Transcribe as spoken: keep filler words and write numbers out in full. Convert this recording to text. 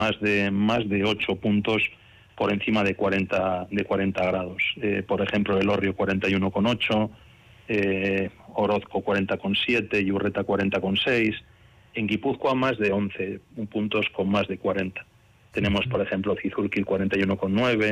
más de más de ocho puntos por encima de cuarenta de cuarenta grados. Eh, por ejemplo, Elorrio cuarenta y uno coma ocho, eh, Orozco cuarenta coma siete y Urreta cuarenta coma seis. En Guipúzcoa más de once puntos con más de cuarenta. Tenemos, por ejemplo, Cizurquil cuarenta y uno coma nueve,